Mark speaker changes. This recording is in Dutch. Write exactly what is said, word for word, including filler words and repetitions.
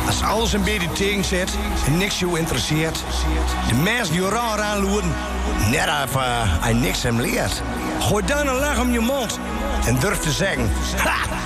Speaker 1: Als alles een beetje tegen zit en niks jou interesseert. De mensen die raar aanloeren, net of uh, hij niks hem leert. Gooi dan een lach om je mond en durf te zeggen: ha!